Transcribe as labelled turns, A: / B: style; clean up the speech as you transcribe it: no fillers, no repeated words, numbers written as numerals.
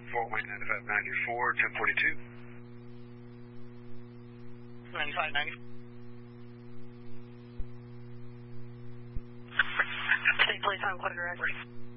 A: Fort Wayne 9594, 1042.
B: 9590. State police on Quaker Record.